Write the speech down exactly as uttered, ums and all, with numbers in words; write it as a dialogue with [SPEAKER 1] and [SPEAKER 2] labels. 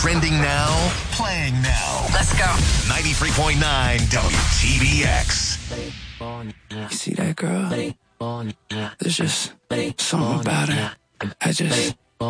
[SPEAKER 1] Trending now, playing now.
[SPEAKER 2] Let's go.
[SPEAKER 1] ninety-three point nine W T B X.
[SPEAKER 3] You see that girl? There's just something about her. I just